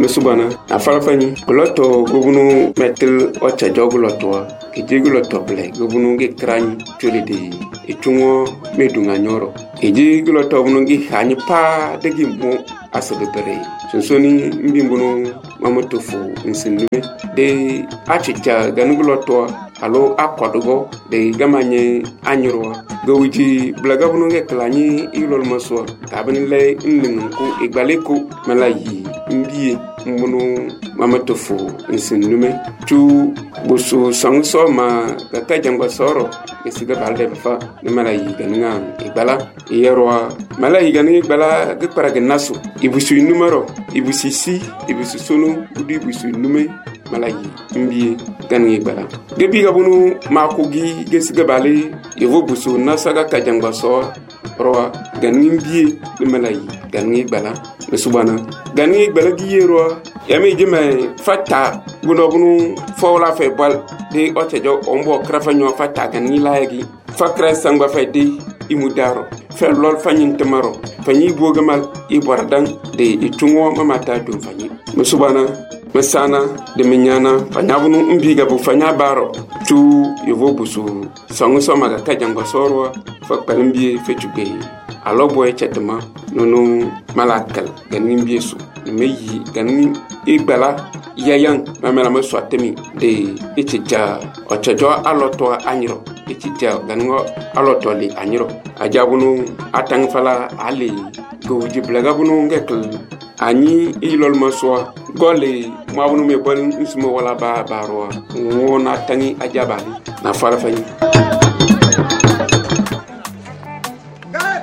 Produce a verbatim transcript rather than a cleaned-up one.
mesubana afala fani loto gubunu metel ocha jogu loto ke jegu loto ble gubunu ge krani tole de etungo medunga nyoro e jegu loto bunu ge hani pa de gimbo asabe pere sonsoni mbimbunu mamotofu nsindume de achicha ganugo loto alo akwadugo de gamanye anyro gowiji blaga bunu ge klani ilol maso tabani le nningu igbaleko malayi mbiye mbunu mamatofu nsindume tu busu sangso ma kaka jangwa soro esiga balde fa ne malayi ganinga igbala yerwa malayi ganinga igbala ge paraga naso ibusu numero ibusu si ibusu sunu udi ibusu nume malayi mbiye ganinga igbala gebi gabunu makugi gesiga bale yevo busu nasaga kajangwa so roa ganinga mbiye ne malayi ganinga igbala mesubana ganinga igbala gi yerwa yami jime fata guno bunu fawla fe bal de otejo ombo krafanyo fata ganinga laagi fakra sangba fe de imudaro fe lol fanyin tamaro fanyi bogamal ibardang de itungo mamata dum fanyi mesubana mesana de minyana fanyabunu umbiga bu fanya baro tu yovo busu sangu soma ga kajango sorwa fakpalimbi fe tugbe alobo e chetema nono malakal ganin biesu meyi ganin igbala yayan mamela mo swatemi de itija ochajo aloto anyiro itija ganin aloto li anyiro ajabunu atang fala ali goji blagabunu ngekl ani ilol maswa gole mabunu me bon ismo wala ba baro wona tangi ajabali na fara fayi